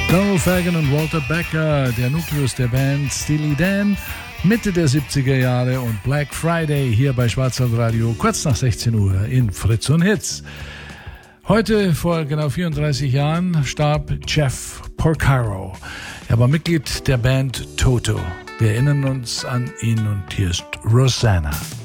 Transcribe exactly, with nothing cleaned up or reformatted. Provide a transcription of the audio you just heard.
Donald Fagen und Walter Becker, der Nukleus der Band Steely Dan, Mitte der siebziger Jahre und Black Friday hier bei Schwarzwaldradio, kurz nach sechzehn Uhr in Fritz und Hits. Heute, vor genau vierunddreißig Jahren, starb Jeff Porcaro. Er war Mitglied der Band Toto. Wir erinnern uns an ihn und hier ist Rosanna.